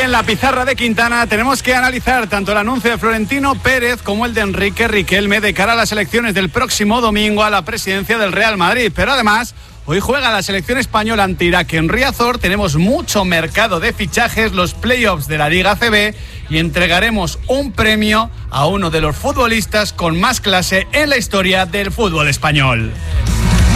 en la pizarra de Quintana tenemos que analizar tanto el anuncio de Florentino Pérez como el de Enrique Riquelme de cara a las elecciones del próximo domingo a la presidencia del Real Madrid. Pero además, hoy juega la selección española ante Irak en Riazor, tenemos mucho mercado de fichajes, los playoffs de la Liga CB y entregaremos un premio a uno de los futbolistas con más clase en la historia del fútbol español.